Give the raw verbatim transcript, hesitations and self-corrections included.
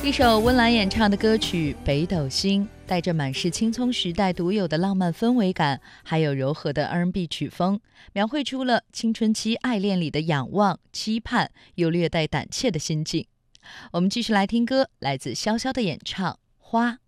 一首温岚演唱的歌曲《北斗星》，带着满是青葱时代独有的浪漫氛围感，还有柔和的 R and B 曲风，描绘出了青春期爱恋里的仰望、期盼，又略带胆怯的心境。我们继续来听歌，来自潇潇的演唱《花》。